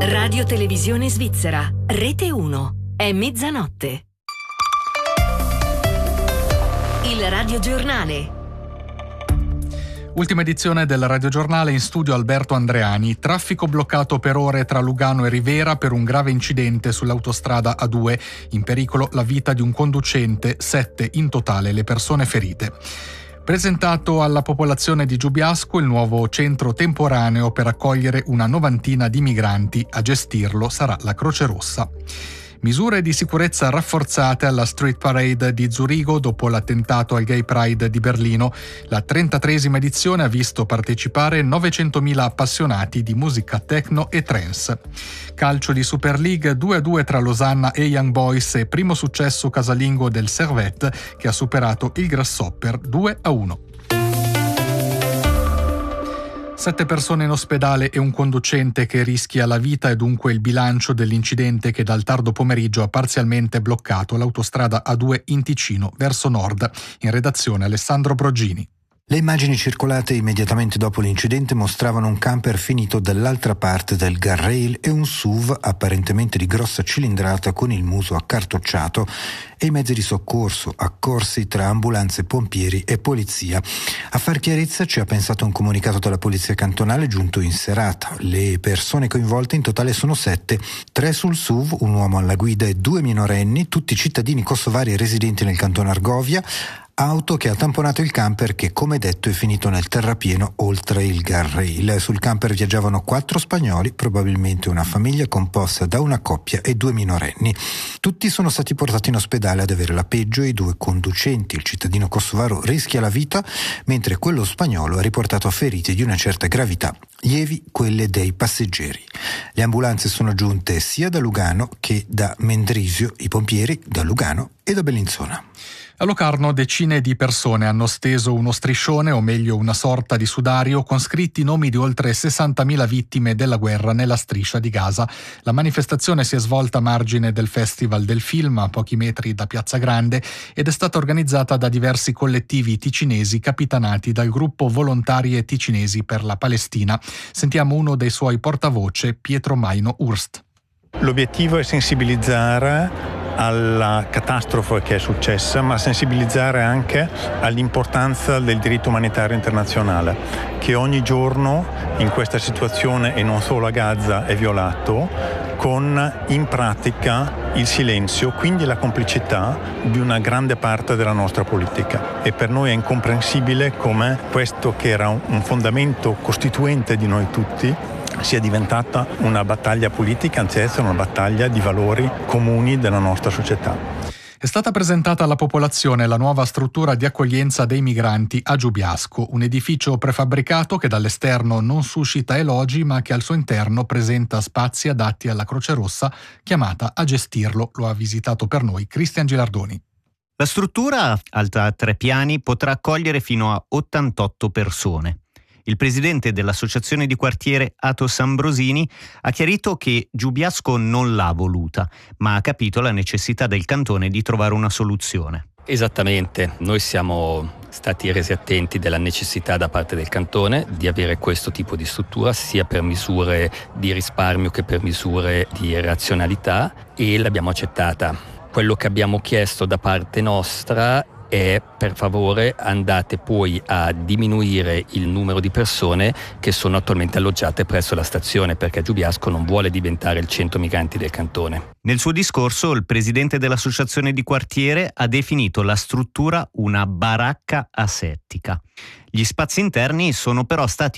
Radio Televisione Svizzera, Rete 1, è mezzanotte. Il radiogiornale. Ultima edizione del radiogiornale, in studio Alberto Andreani. Traffico bloccato per ore tra Lugano e Rivera per un grave incidente sull'autostrada A2. In pericolo la vita di un conducente, 7 in totale le persone ferite. Presentato alla popolazione di Giubiasco il nuovo centro temporaneo per accogliere una novantina di migranti. A gestirlo sarà la Croce Rossa. Misure di sicurezza rafforzate alla Street Parade di Zurigo dopo l'attentato al Gay Pride di Berlino. La 33esima edizione ha visto partecipare 900.000 appassionati di musica techno e trance. Calcio di Super League 2-2 tra Losanna e Young Boys e primo successo casalingo del Servette che ha superato il Grasshopper 2-1. 7 persone in ospedale e un conducente che rischia la vita è dunque il bilancio dell'incidente che dal tardo pomeriggio ha parzialmente bloccato l'autostrada A2 in Ticino verso nord. In redazione Alessandro Brogini. Le immagini circolate immediatamente dopo l'incidente mostravano un camper finito dall'altra parte del guardrail e un SUV apparentemente di grossa cilindrata con il muso accartocciato e i mezzi di soccorso accorsi tra ambulanze, pompieri e polizia. A far chiarezza ci ha pensato un comunicato della polizia cantonale giunto in serata. Le persone coinvolte in totale sono 7, 3 sul SUV, un uomo alla guida e 2 minorenni, tutti cittadini kosovari e residenti nel canton Argovia. Auto che ha tamponato il camper che, come detto, è finito nel terrapieno oltre il guardrail. Sul camper viaggiavano 4 spagnoli, probabilmente una famiglia composta da una coppia e 2 minorenni. Tutti sono stati portati in ospedale ad avere la peggio e i 2 conducenti. Il cittadino kosovaro rischia la vita, mentre quello spagnolo ha riportato ferite di una certa gravità, lievi quelle dei passeggeri. Le ambulanze sono giunte sia da Lugano che da Mendrisio, i pompieri da Lugano e da Bellinzona. A Locarno decine di persone hanno steso uno striscione, o meglio una sorta di sudario, con scritti nomi di oltre 60.000 vittime della guerra nella striscia di Gaza. La manifestazione si è svolta a margine del Festival del Film, a pochi metri da Piazza Grande, ed è stata organizzata da diversi collettivi ticinesi capitanati dal gruppo Volontarie Ticinesi per la Palestina. Sentiamo uno dei suoi portavoce, Pietro Maino Urst. L'obiettivo è sensibilizzare alla catastrofe che è successa, ma sensibilizzare anche all'importanza del diritto umanitario internazionale, che ogni giorno in questa situazione, e non solo a Gaza, è violato, con in pratica il silenzio, quindi la complicità di una grande parte della nostra politica. E per noi è incomprensibile come questo, che era un fondamento costituente di noi tutti, sia diventata una battaglia politica, anzi essere una battaglia di valori comuni della nostra società. È stata presentata alla popolazione la nuova struttura di accoglienza dei migranti a Giubiasco, un edificio prefabbricato che dall'esterno non suscita elogi, ma che al suo interno presenta spazi adatti alla Croce Rossa, chiamata a gestirlo. Lo ha visitato per noi Cristian Gilardoni. La struttura, alta 3 piani, potrà accogliere fino a 88 persone. Il presidente dell'associazione di quartiere Athos Ambrosini ha chiarito che Giubiasco non l'ha voluta, ma ha capito la necessità del cantone di trovare una soluzione. Esattamente, noi siamo stati resi attenti della necessità da parte del cantone di avere questo tipo di struttura, sia per misure di risparmio che per misure di razionalità, e l'abbiamo accettata. Quello che abbiamo chiesto da parte nostra è: per favore andate poi a diminuire il numero di persone che sono attualmente alloggiate presso la stazione, perché Giubiasco non vuole diventare il centro migranti del cantone. Nel suo discorso il presidente dell'associazione di quartiere ha definito la struttura una baracca asettica. Gli spazi interni sono però stati